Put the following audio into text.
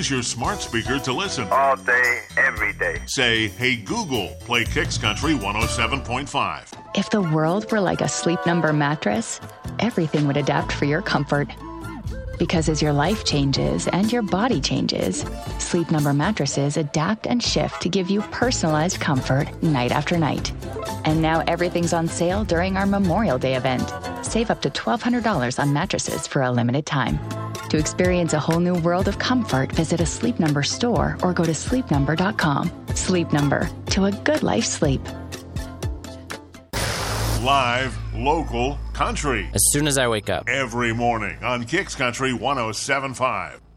Use your smart speaker to listen. All day, every day. Say, hey Google, play Kicks Country 107.5. If the world were like a Sleep Number mattress, everything would adapt for your comfort. Because as your life changes and your body changes, Sleep Number mattresses adapt and shift to give you personalized comfort night after night. And now everything's on sale during our Memorial Day event. Save up to $1,200 on mattresses for a limited time. To experience a whole new world of comfort, visit a Sleep Number store or go to sleepnumber.com. Sleep Number, to a good life sleep. Live, local, country. As soon as I wake up. Every morning on Kicks Country 107.5.